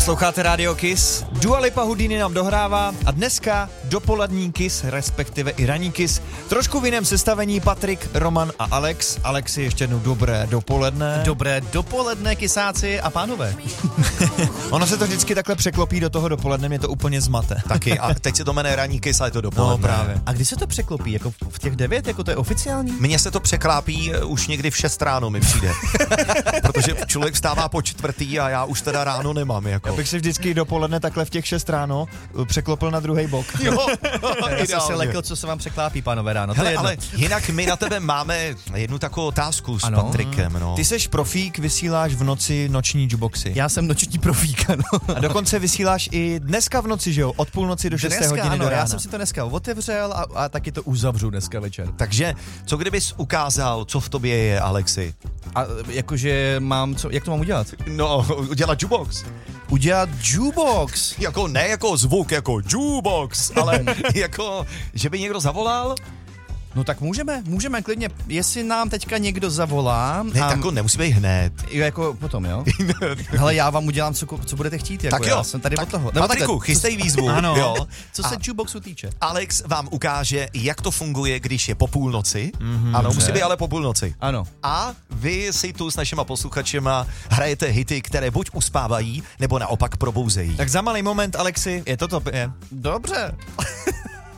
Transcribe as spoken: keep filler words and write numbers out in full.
Posloucháte Radio Kiss, Dua Lipa Houdini nám dohrává a dneska dopolední Kiss, respektive i ranní Kiss. Trošku v jiném sestavení Patrik, Roman a Alex. Alexi, ještě jednou dobré dopoledne. Dobré dopoledne, kysáci a pánové. Ono se to vždycky takhle překlopí do toho dopoledne, mě to úplně zmate. Taky, a teď se to jmenuje ranní Kiss, ale je to dopoledne. No právě. A kdy se to překlopí? Jako v těch devět? Jako to je oficiální? Mně se to překlápí už někdy v šest ráno mi přijde. Protože člověk vstává po čtvrtý a já už teda ráno nemám. Jako. Já bych si vždycky dopoledne takhle v těch šest ráno překlopil na druhý bok. Jo, Já jsem se lekl, co se vám překlápí, pánové, ráno. To Hele, je ale jinak my na tebe máme jednu takovou otázku s ano. Patrikem. No. Ty seš profík, vysíláš v noci noční jukeboxy. Já jsem noční profík, no. A dokonce vysíláš i dneska v noci, že jo? Od půlnoci do šesté hodiny ano, do rána. já jsem si to dneska otevřel a, a taky to uzavřu dneska večer. Takže co kdybys ukázal, co v tobě je, Alexi? A jakože mám, co, jak to mám udělat? No, udělat jukebox. Udělat jukebox. Jako ne jako zvuk, jako jukebox, ale jako, že by někdo zavolal? No tak můžeme, můžeme klidně, jestli nám teďka někdo zavolá. Ne, a... tako nemusí být hned. Jo, jako potom, jo? Hele, já vám udělám, co, co budete chtít, jako tak jo, já jsem tady tak od toho. Patriku, chystej výzvu. Ano. Jo. Co se jukeboxu týče. Alex vám ukáže, jak to funguje, když je po půlnoci. Mm-hmm, ano, dobře. musí být ale po půlnoci. Ano. A vy si tu s našima posluchačema hrajete hity, které buď uspávají, nebo naopak probouzejí. Tak za malý moment, Alexi, je to tobě. Dobře.